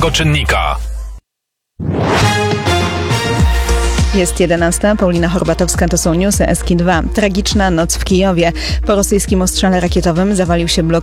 pierwszego czynnika. Jest 11. Paulina Horbatowska, to są newsy Eski 2. Tragiczna noc w Kijowie. Po rosyjskim ostrzale rakietowym zawalił się blok